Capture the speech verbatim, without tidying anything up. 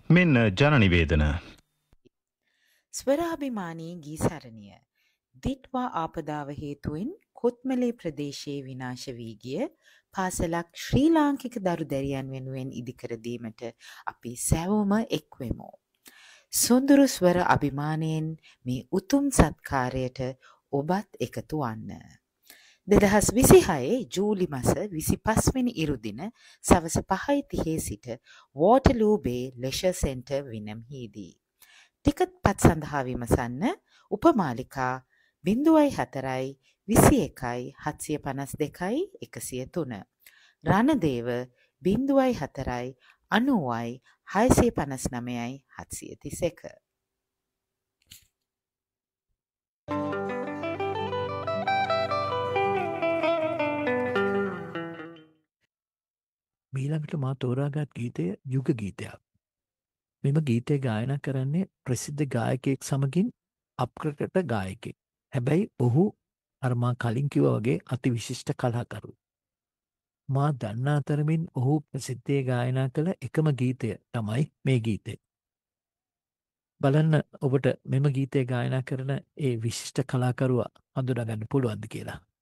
මෙන්න ජන නිවේදන. ස්වරාභිමානී ගී සරණිය. දිට්වා ආපදාව හේතුවෙන් කොත්මලේ ප්‍රදේශයේ විනාශ වී ගිය පාසලක් ශ්‍රී ලාංකික දරු දැරියන් වෙනුවෙන් ඉදිකරදීමට අපි සැවොම එක්වෙමු. සොඳුරු ස්වර අභිමානයෙන් මේ උතුම් සත්කාරයට ඔබත් එකතු වන්න. දෙදහස් විසිහයේ ජූලි මස විසිපස්වෙනි ඉරුදින සවස පහයි තිහේ සිට වෝටලූ බේ ලෙෂර් සෙන්ටර් විනම්හිදී. ටිකට් පත් සඳහා විමසන්න උපමාලිකා බිංදුවයි හතරයි විසි එකයි හත්සිය පනස් දෙකයි එකසිය තුන. රණදේව බිංදුවයි හතරයි අනුවයි හයසිය පනස් නමයයි හත්සිය තිස් එක. මීළඟට මා තෝරාගත් ගීතය යුග ගීතයක්. මෙම ගීතය ගායනා කරන්නේ ප්‍රසිද්ධ ගායකයෙක් සමගින් අප්‍රකට ගායකෙක්. හැබැයි ඔහු අරමා කලින් කිව්වා වගේ අති විශිෂ්ට කලාකරු. මා දන්නා තරමින් ඔහු ප්‍රසිද්ධිය ගායනා කළ එකම ගීතය තමයි මේ ගීතය. බලන්න ඔබට මෙම ගීතය ගායනා කරන ඒ විශිෂ්ට කලාකරුවා හඳුනාගන්න පුළුවන්ද කියලා.